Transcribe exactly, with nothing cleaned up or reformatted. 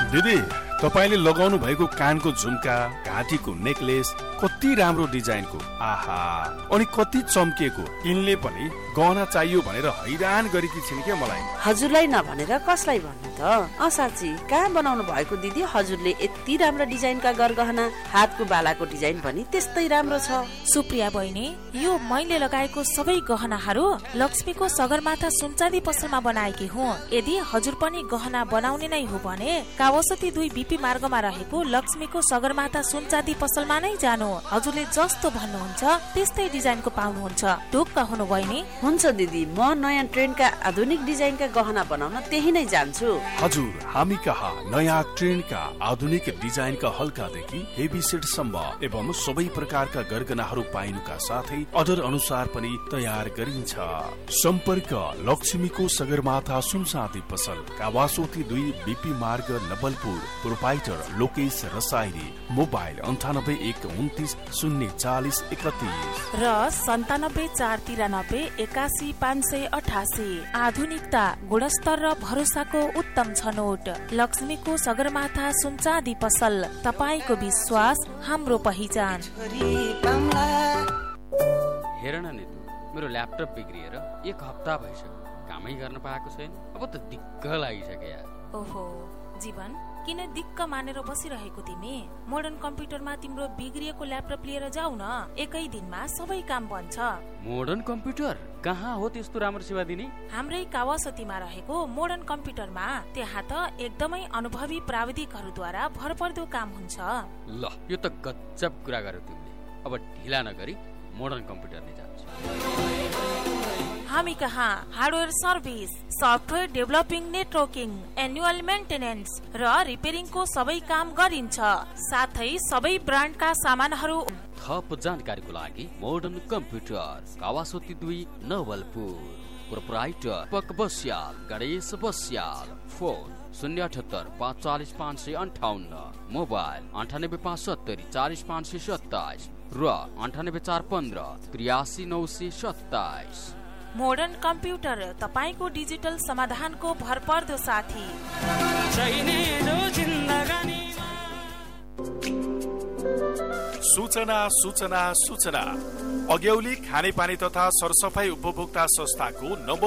दिदी, तपाईले लगाउनु भएको कानको झुम्का, घाँटीको नेकलेस कति राम्रो डिजाइनको, आहा, अनि कति चम्किएको। यिनले पनि गहना चाहियो भनेर हैरान गरेकी छिन् के मलाई। हजुरलाई नभनेर कसलाई भन्नु त? असाची, कहाँ बनाउनु भएको दिदी हजुरले यति राम्रो डिजाइनका गरगहना? हातको बालाको डिजाइन पनि त्यस्तै राम्रो छ। सुप्रिया बहिनी, यो मैले लगाएको सबै गहनाहरू लक्ष्मीको सगरमाथा सुनचाँदी पसलमा बनाएकी हुँ। यदि हजुर पनि गहना बनाउने नै हो भने कावासोती दुई बीपी मार्गमा रहेको लक्ष्मीको सगरमाथा सुनचाँदी पसलमा नै जानु। हजुरले जस्तो भन्नुहुन्छ त्यस्तै डिजाइनको पाउनुहुन्छ। ढुक्क हुनु बहिनी। हुन्छ दिदी, म नयाँ ट्रेन्डका आधुनिक डिजाइनका गहना बनाउन त्यही नै जान्छु। हजुर, हामी कहाँ नयाँ ट्रेन्डका आधुनिक डिजाइनका हल्कादेखि हेभी सेटसम्म एवं सबै प्रकारका गरगहनाहरू पाइनुका साथै अर्डर अनुसार पनि तयार गरिन्छ। सम्पर्क लक्ष्मीको सगरमाथा सुनचाँदी पसल, कावासोती दुई बीपी मार्ग, नवलपुर। प्रोपाइटर लोकेश रसाइली। मोबाइल अन्ठानब्बे एक उन्तिस शून्य चालिस एकतिस र सन्तानब्बे चार तिरानब्बे एकासी पाँच सय अठासी। आधुनिकता, गुणस्तर र भरोसाको उत्तम छनौट। लक्ष्मीको सगरमाथा सुनचाँदी पसल, तपाईको विश्वास हाम्रो पहिचान। हेर न नितु, मेरो ल्यापटप बिग्रिएर एक हप्ता भइसक्यो, कामै गर्न पाएको छैन। अब त दिक्क लागिसक्यो यार। ओहो जीवन, किन दिक्क मानेर बसिरहेको तिमी? मोडर्न कम्प्युटरमा तिम्रो बिग्रिएको ल्यापटप लिएर जाऊ न, एकै दिनमा सबै काम बन्छ। मोडर्न कम्प्युटर कहाँ हो त्यस्तो राम्रो सेवा दिने? हाम्रै कावासोतीमा रहेको मोडर्न कम्प्युटरमा। त्यहाँ त एकदमै अनुभवी प्राविधिकहरूद्वारा भरपर्दो काम हुन्छ। ल, यो त गजब कुरा गर्यो तिमीले। अब ढिला नगरी मोडर्न कम्प्युटर नै जान्छ। हामी कहाँ hardware service, software developing, networking, annual maintenance र रिपेयरिङको सबै काम गरिन्छ। साथै सबै ब्रान्डका सामानहरू। थप जानकारीको लागि मोडर्न कम्प्युटर, कावासोती दुई, नवलपुर। प्रोपराइटर पक बस्याल, गणेश बस्याल। फोन शून्य अठहत्तर पाँच चालिस पाँच सय अन्ठाउन्न। मोबाइल अन्ठानब्बे पाँच सत्तरी चालिस पाँच सय सत्ताइस र अन्ठानब्बे चार पन्ध्र त्रियासी नौ सय सत्ताइस। मोडर्न कम्प्युटर, तपाईको डिजिटल समाधानको भरपर्दो साथी। सूचना सूचना सूचना। अग्यौली खानेपानी तथा सरसफाई उपभोक्ता संस्थाको नवौं